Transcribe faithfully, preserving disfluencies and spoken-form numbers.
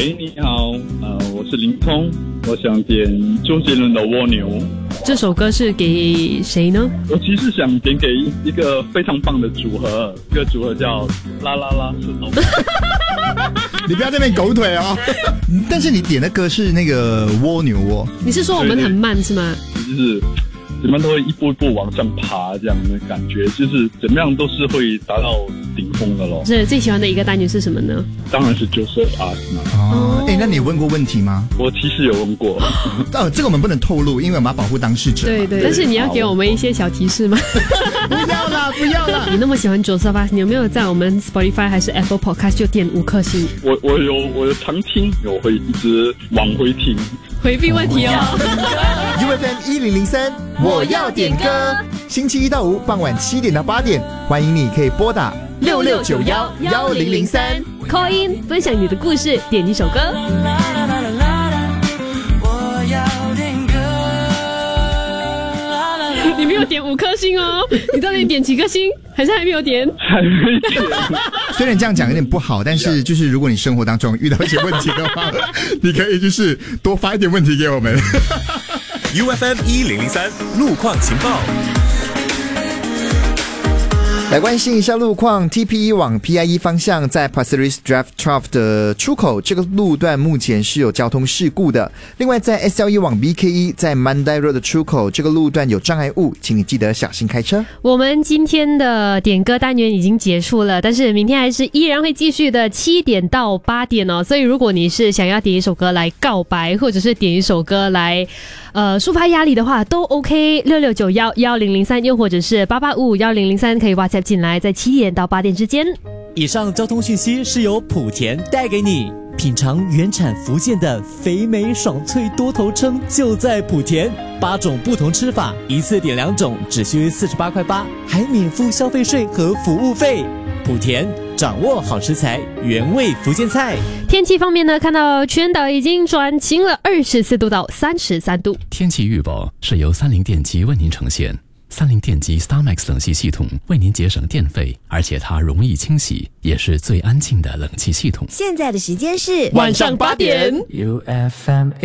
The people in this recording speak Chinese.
喂，你好，呃，我是林聪，我想点周杰伦的《蜗牛》。 这首歌是给谁呢？ 我其实想点给一个非常棒的组合，这个组合叫啦啦啦是头。 你不要在那边狗腿哦。但是你点的歌是那个蜗牛哦。 你是说我们很慢是吗？ 就是怎么样都会一步一步往上爬，这样的感觉，就是怎么样都是会达到顶峰的咯。 是最喜欢的一个单元是什么呢？ 当然是Joseph Ask嘛。 哦，哎，那你有问过问题吗？ 我其实有问过。 哦，这个我们不能透露，因为我们要保护当事者。 对对，但是你要给我们一些小提示吗？ 不要啦，不要啦！ 你那么喜欢Joseph Ask，你有没有在我们 Spotify 还是 Apple Podcast 就点五颗星？ 我我有我有常听，我会一直往回听。 回避问题哦。 U F M 一零零三，我要点歌。星期一到五傍晚七点到八点，欢迎你可以拨打六六九幺幺零零三 call in 分享你的故事，点一首歌。你没有点五颗星哦，你到底点几颗星？还是还没有点？ 还没点。 虽然这样讲有点不好，但是就是如果你生活当中遇到一些问题的话，你可以就是多发一点问题给我们。 U F M 一零零三路况情报。 来关心一下路况 ，T P E 往 P I E 方向，在 Pasir Ris Drive Trough 的出口，这个路段目前是有交通事故的。另外，在 S L E 往 B K E， 在 Mandai Road 的出口，这个路段有障碍物，请你记得小心开车。 我们今天的点歌单元已经结束了，但是明天还是依然会继续的，七点到八点哦。所以，如果你是想要点一首歌来告白，或者是点一首歌来呃抒发压力的话，都 OK。六六九幺幺零零三，又或者是八八五五幺零零三，可以 WhatsApp 进来，在七点到八点之间。 以上交通讯息是由莆田带给你，品尝原产福建的肥美爽脆多头称就在莆田，八种不同吃法，一次点两种，只需四十八块八，还免付消费税和服务费。莆田掌握好食材，原味福建菜。 天气方面呢，看到全岛已经转晴了，二十四度到三十三度。 天气预报是由三菱电机为您呈现。三菱电机 StarMax 冷气系统为您节省电费，而且它容易清洗，也是最安静的冷气系统。 现在的时间是晚上八点。 U F M